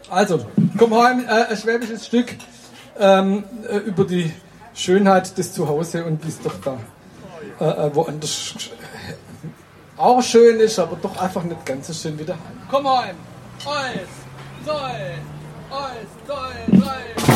Also, komm heim, ein schwäbisches Stück über die Schönheit des Zuhause und wie es doch da woanders auch schön ist, aber doch einfach nicht ganz so schön wie daheim. Komm heim! 1, 2, 1, 2, 3.